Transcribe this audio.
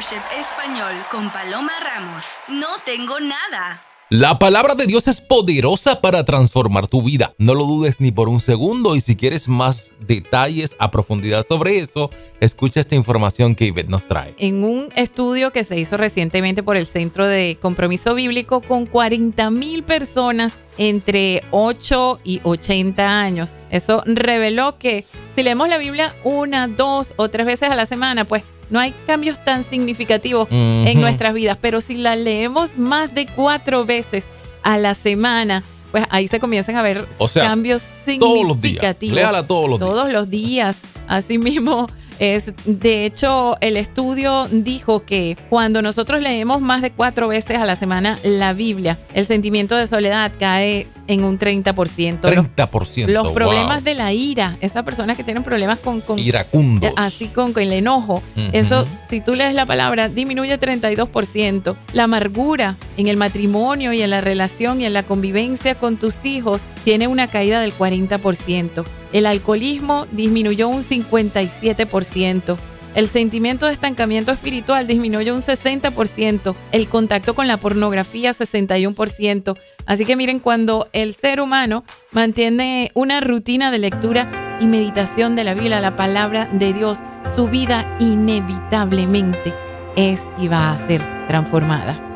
Leadership Español con Paloma Ramos. No tengo nada. La palabra de Dios es poderosa para transformar tu vida. No lo dudes ni por un segundo, y si quieres más detalles a profundidad sobre eso, escucha esta información que Ivette nos trae. En un estudio que se hizo recientemente por el Centro de Compromiso Bíblico con 40,000 personas entre 8 y 80 años, eso reveló que si leemos la Biblia 1, 2 o 3 veces a la semana, pues no hay cambios tan significativos en nuestras vidas, pero si la leemos más de 4 veces a la semana, pues ahí se comienzan a ver cambios significativos. Todos los días. Léala todos los días. Todos los días. Así mismo es. De hecho, el estudio dijo que cuando nosotros leemos más de 4 veces a la semana la Biblia, el sentimiento de soledad cae en un 30%. 30%. Los problemas de la ira, esas personas que tienen problemas con iracundos. Así con el enojo. Eso, si tú lees la palabra, disminuye 32%. La amargura en el matrimonio y en la relación y en la convivencia con tus hijos tiene una caída del 40%. El alcoholismo disminuyó un 57%. El sentimiento de estancamiento espiritual disminuyó un 60%. El contacto con la pornografía, 61%. Así que miren, cuando el ser humano mantiene una rutina de lectura y meditación de la Biblia, la palabra de Dios, su vida inevitablemente es y va a ser transformada.